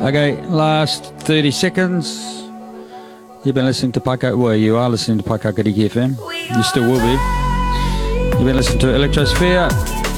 Okay, last 30 seconds. You've been listening to Paka. Well, you are listening to Paka Kariki FM. You still will be. You've been listening to Electrosphere.